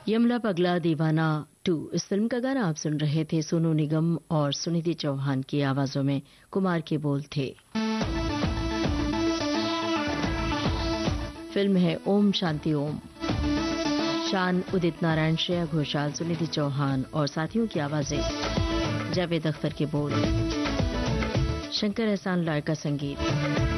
यमला पगला दीवाना 2 इस फिल्म का गाना आप सुन रहे थे। सोनू निगम और सुनिधि चौहान की आवाजों में कुमार के बोल थे। फिल्म है ओम शांति ओम। शान, उदित नारायण, श्रेया घोषाल, सुनिधि चौहान और साथियों की आवाजें, जावेद अख्तर के बोल, शंकर एहसान लॉय का संगीत।